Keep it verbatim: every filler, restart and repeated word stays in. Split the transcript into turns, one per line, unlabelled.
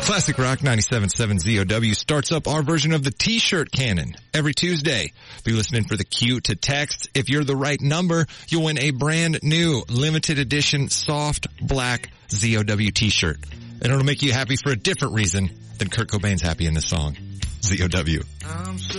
Classic Rock ninety-seven point seven Z O W starts up our version of the T-shirt cannon every Tuesday. Be listening for the cue to text. If you're the right number, you'll win a brand new limited edition soft black Z O W T-shirt. And it'll make you happy for a different reason than Kurt Cobain's happy in this song. Z O W.